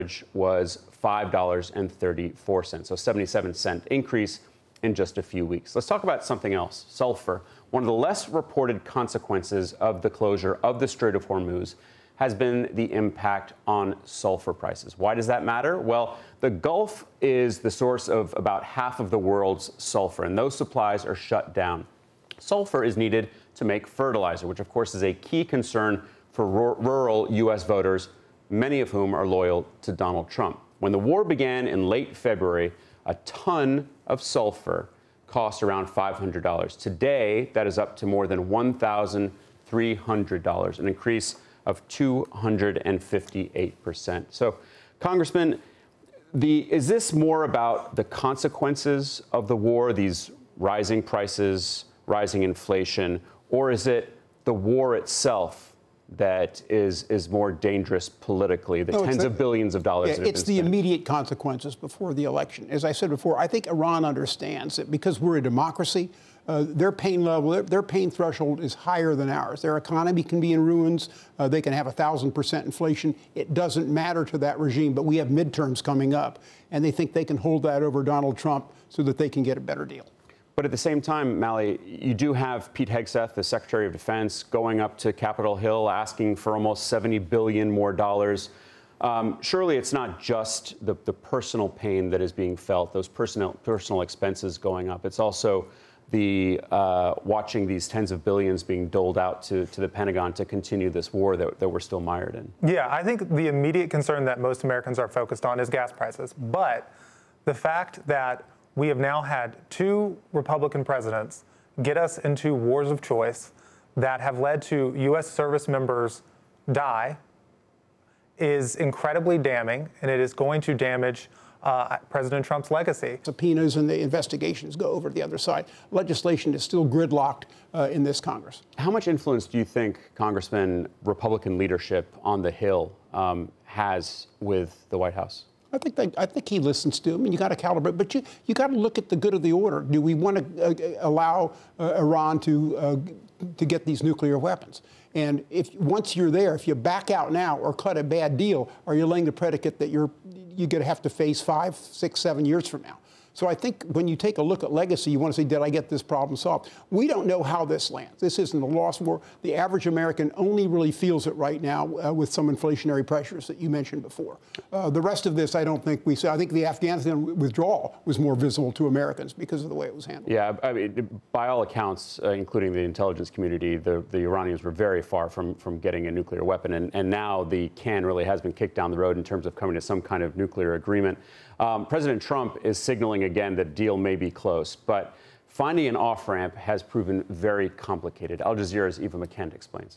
was $5.34, so 77-cent increase in just a few weeks. Let's talk about something else, sulfur. One of the less reported consequences of the closure of the Strait of Hormuz has been the impact on sulfur prices. Why does that matter? Well, the Gulf is the source of about half of the world's sulfur, and those supplies are shut down. Sulfur is needed to make fertilizer, which of course is a key concern for rural U.S. voters, many of whom are loyal to Donald Trump. When the war began in late February, a ton of sulfur cost around $500. Today, that is up to more than $1,300, an increase of 258%. So, Congressman, is this more about the consequences of the war, these rising prices, rising inflation, or is it the war itself that is more dangerous politically, the tens of billions of dollars that have been It's the spent? immediate consequences before the election. As I said before, I think Iran understands that because we're a democracy, their pain level, their pain threshold is higher than ours. Their economy can be in ruins. They can have 1,000% inflation. It doesn't matter to that regime, but we have midterms coming up, and they think they can hold that over Donald Trump so that they can get a better deal. But at the same time, Mally, you do have Pete Hegseth, the Secretary of Defense, going up to Capitol Hill asking for almost $70 billion more dollars. Surely it's not just the personal pain that is being felt, those personal expenses going up. It's also the watching these tens of billions being doled out to the Pentagon to continue this war that we're still mired in. Yeah, I think the immediate concern that most Americans are focused on is gas prices. But the fact that we have now had two Republican presidents get us into wars of choice that have led to U.S. service members die is incredibly damning, and it is going to damage President Trump's legacy. Subpoenas and the investigations go over to the other side. Legislation is still gridlocked in this Congress. How much influence do you think, Congressman, Republican leadership on the Hill has with the White House? I think he listens to him, and you got to calibrate. But you got to look at the good of the order. Do we want to allow Iran to get these nuclear weapons? And once you're there, if you back out now or cut a bad deal, are you laying the predicate that you're going to have to face 5, 6, 7 years from now? So I think when you take a look at legacy, you want to say, did I get this problem solved? We don't know how this lands. This isn't a lost war. The average American only really feels it right now with some inflationary pressures that you mentioned before. The rest of this, I don't think we see. I think the Afghanistan withdrawal was more visible to Americans because of the way it was handled. Yeah, I mean, by all accounts, including the intelligence community, the Iranians were very far from getting a nuclear weapon. And now the can really has been kicked down the road in terms of coming to some kind of nuclear agreement. President Trump is signaling again that deal may be close, but finding an off-ramp has proven very complicated. Al Jazeera's Eva McKend explains.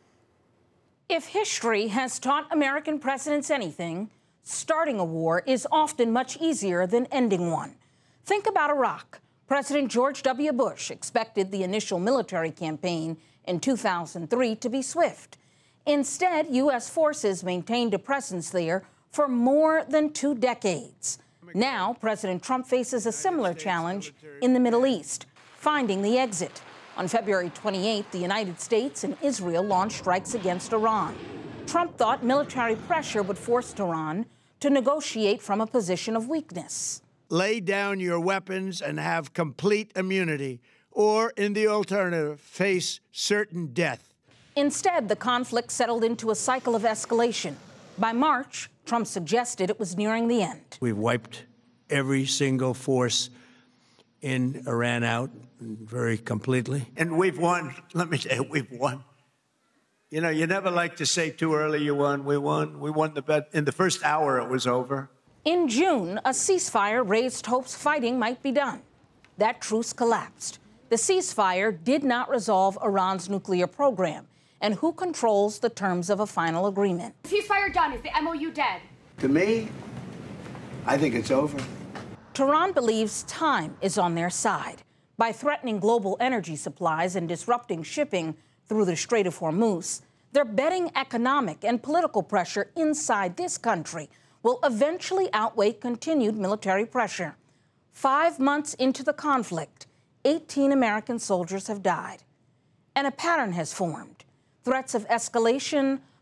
If history has taught American presidents anything, starting a war is often much easier than ending one. Think about Iraq. President George W. Bush expected the initial military campaign in 2003 to be swift. Instead, U.S. forces maintained a presence there for more than 2 decades. Now, President Trump faces a similar challenge in the Middle East, finding the exit. On February 28th, the United States and Israel launched strikes against Iran. Trump thought military pressure would force Tehran to negotiate from a position of weakness. Lay down your weapons and have complete immunity, or, in the alternative, face certain death. Instead, the conflict settled into a cycle of escalation. By March, Trump suggested it was nearing the end. We've wiped every single force in Iran out very completely. And we've won. Let me say, we've won. You know, you never like to say too early you won. We won. We won the bet. In the first hour, it was over. In June, a ceasefire raised hopes fighting might be done. That truce collapsed. The ceasefire did not resolve Iran's nuclear program. And who controls the terms of a final agreement? Ceasefire done. Is the MOU dead? To me, I think it's over. Tehran believes time is on their side. By threatening global energy supplies and disrupting shipping through the Strait of Hormuz, they're betting economic and political pressure inside this country will eventually outweigh continued military pressure. 5 months into the conflict, 18 American soldiers have died. And a pattern has formed. Threats of escalation,